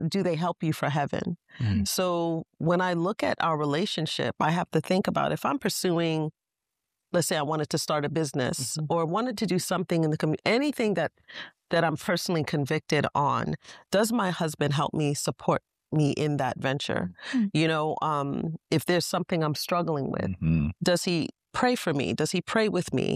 do they help you for heaven? Mhm. So when I look at our relationship, I have to think about if I'm pursuing, let's say I wanted to start a business or wanted to do something in the community, anything that I'm personally convicted on, does my husband help me, support me in that venture? You know, if there's something I'm struggling with, Mhm. does he pray for me? Does he pray with me?